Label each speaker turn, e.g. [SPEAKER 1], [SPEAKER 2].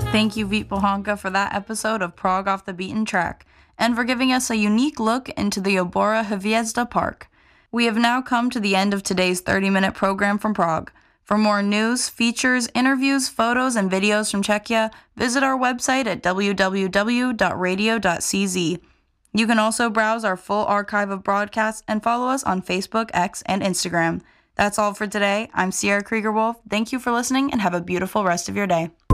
[SPEAKER 1] Thank you, Veet Pohanka, for that episode of Prague Off the Beaten Track, and for giving us a unique look into the Obora Hviezda Park. We have now come to the end of today's 30-minute program from Prague. For more news, features, interviews, photos, and videos from Czechia, visit our website at www.radio.cz. You can also browse our full archive of broadcasts and follow us on Facebook, X, and Instagram. That's all for today. I'm Sierra Krieger-Wolf. Thank you for listening and have a beautiful rest of your day.